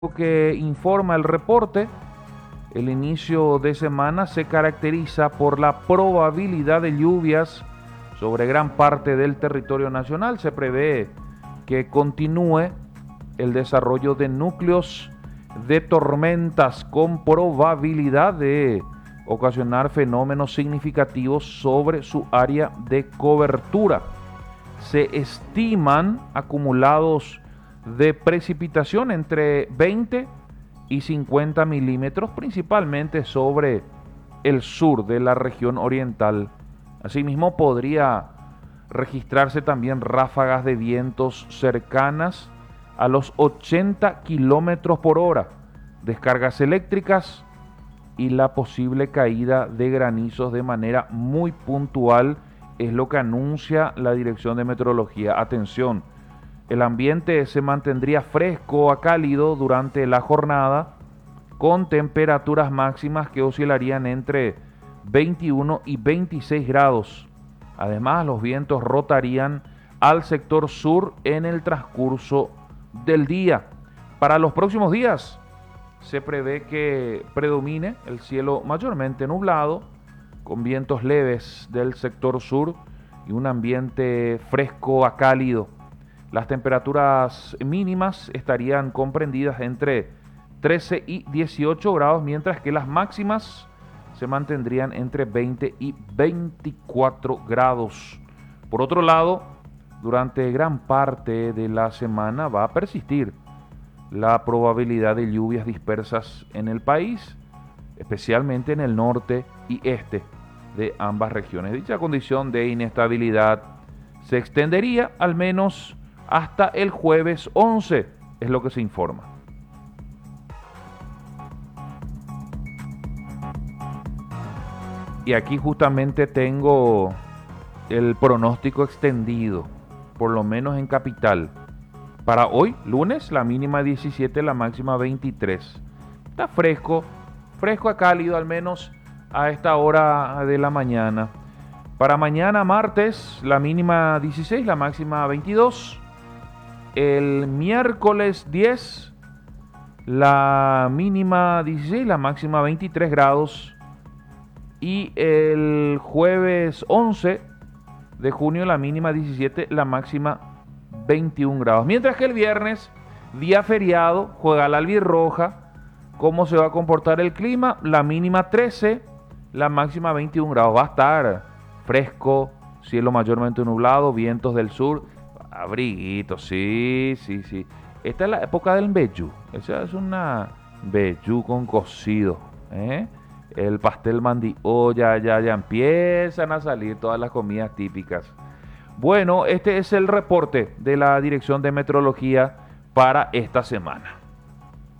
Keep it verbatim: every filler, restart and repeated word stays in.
Que informa el reporte, el inicio de semana se caracteriza por la probabilidad de lluvias sobre gran parte del territorio nacional. Se prevé que continúe el desarrollo de núcleos de tormentas con probabilidad de ocasionar fenómenos significativos sobre su área de cobertura. Se estiman acumulados de precipitación entre veinte y cincuenta milímetros, principalmente sobre el sur de la región oriental. Asimismo, podría registrarse también ráfagas de vientos cercanas a los ochenta kilómetros por hora, descargas eléctricas y la posible caída de granizos de manera muy puntual, es lo que anuncia la Dirección de Meteorología. Atención. El ambiente se mantendría fresco a cálido durante la jornada, con temperaturas máximas que oscilarían entre veintiuno y veintiséis grados. Además, los vientos rotarían al sector sur en el transcurso del día. Para los próximos días, se prevé que predomine el cielo mayormente nublado, con vientos leves del sector sur y un ambiente fresco a cálido. Las temperaturas mínimas estarían comprendidas entre trece y dieciocho grados, mientras que las máximas se mantendrían entre veinte y veinticuatro grados. Por otro lado, durante gran parte de la semana va a persistir la probabilidad de lluvias dispersas en el país, especialmente en el norte y este de ambas regiones. Dicha condición de inestabilidad se extendería al menos hasta el jueves once, es lo que se informa. Y aquí justamente tengo el pronóstico extendido, por lo menos en capital. Para hoy, lunes, la mínima diecisiete, la máxima veintitrés. Está fresco, fresco a cálido, al menos a esta hora de la mañana. Para mañana, martes, la mínima dieciséis, la máxima veintidós. El miércoles diez, la mínima dieciséis, la máxima veintitrés grados. Y el jueves once de junio, la mínima diecisiete, la máxima veintiún grados. Mientras que el viernes, día feriado, juega la albirroja. ¿Cómo se va a comportar el clima? La mínima trece, la máxima veintiún grados. Va a estar fresco, cielo mayormente nublado, vientos del sur. Abriguito, sí, sí, sí. Esta es la época del mbejú. Esa es una mbejú con cocido, ¿eh? El pastel mandiolla, ya, ya empiezan a salir todas las comidas típicas. Bueno, este es el reporte de la Dirección de Meteorología para esta semana.